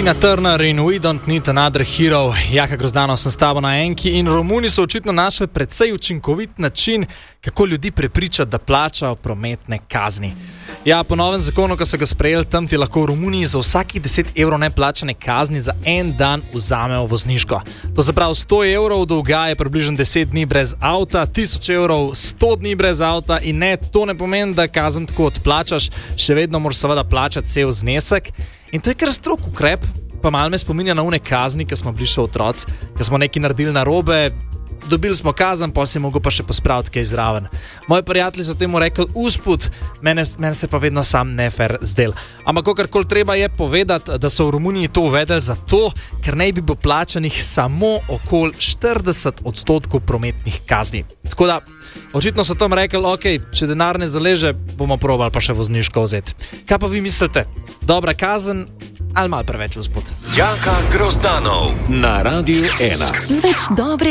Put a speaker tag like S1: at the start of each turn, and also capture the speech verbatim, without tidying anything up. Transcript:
S1: Tina Turner in We Don't Need Another Hero. Jaka Grozdanov sem s tabo na enki in Romuni so očitno našli precej učinkovit način, kako ljudi prepričati, da plačajo prometne kazni. Ja, po novem zakonu, ko so ga sprejeli, tam ti lahko v Romuniji za vsakih deset evrov neplačane kazni za en dan vzamejo vozniško. To se pravi, sto evrov dolga je približno deset dni brez avta, tisoč evrov sto dni brez avta in ne, to ne pomeni, da kazen tako odplačaš, še vedno moraš seveda plačati cel znesek. In to je kar strog ukrep, pa malo me spominja na une kazni, ki smo bili še otroci, ki smo nekaj naredili narobe, dobili smo kazen, pa si mogel pa še pospraviti kaj zraven. Moji prijatelji so temu rekli usput, mene, mene se pa vedno sam nefer zdel. Ampak kakorkoli treba je povedati, da so v Romuniji to uvedli zato, ker naj bi bilo plačanih samo okoli štirideset odstotkov prometnih kazni. Tako da, očitno so tam rekli, ok, če denar ne zaleže, bomo probali pa še vozniško vzeti. Kaj pa vi mislite? Dobra kazen ali malo preveč usput?
S2: Jaka Grozdanov na Radiu ena.
S3: Z več dobre